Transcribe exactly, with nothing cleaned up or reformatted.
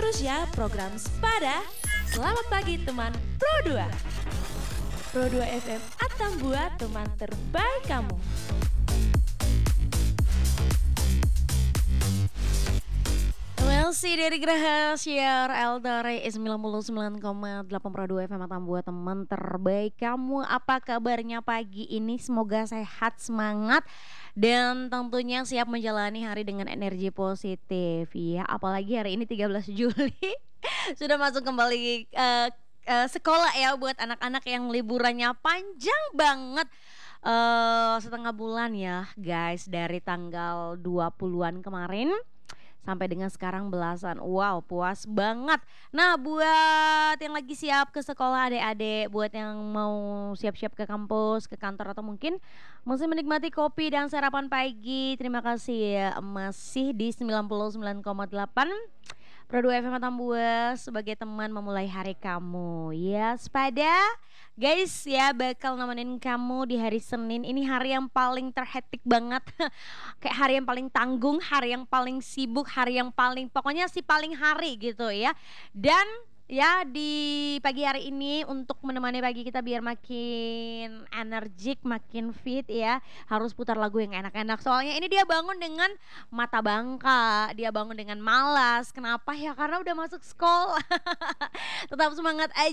terus ya program Spada. Selamat pagi teman Pro dua. Pro dua F M Atambua, teman terbaik kamu. Masih dari Geraha Siar Eldore sembilan puluh sembilan koma delapan Pro dua F M Atambua, teman terbaik kamu. Apa kabarnya pagi ini? Semoga sehat, semangat, dan tentunya siap menjalani hari dengan energi positif ya. Apalagi hari ini tiga belas Juli sudah masuk kembali eh, eh, sekolah ya buat anak-anak yang liburannya panjang banget. eh setengah bulan ya guys, dari tanggal dua puluhan kemarin sampai dengan sekarang belasan. Wow, puas banget. Nah, buat yang lagi siap ke sekolah adik-adik, buat yang mau siap-siap ke kampus, ke kantor, atau mungkin masih menikmati kopi dan sarapan pagi, terima kasih ya masih di sembilan puluh sembilan koma delapan Pro dua F M Atambua sebagai teman memulai hari kamu. Ya, Spada guys ya bakal nemenin kamu di hari Senin. Ini hari yang paling terhektik banget. Kayak hari yang paling tanggung, hari yang paling sibuk, hari yang paling pokoknya si paling hari gitu ya. Dan ya di pagi hari ini untuk menemani pagi kita biar makin energik, makin fit ya, harus putar lagu yang enak-enak. Soalnya ini dia bangun dengan mata bangka, dia bangun dengan malas. Kenapa ya? Karena udah masuk sekolah. Tetap semangat aja